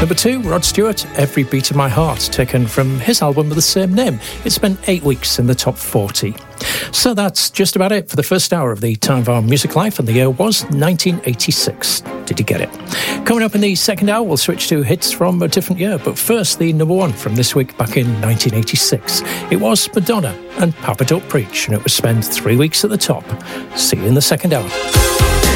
Number 2, Rod Stewart, Every Beat of My Heart, taken from his album with the same name. It spent 8 weeks in the top 40. So that's just about it for the first hour of the Time of Our Music Life, and the year was 1986. Did you get it? Coming up in the second hour, we'll switch to hits from a different year, but first, the number 1 from this week back in 1986. It was Madonna and Papa Don't Preach, and it was spent 3 weeks at the top. See you in the second hour.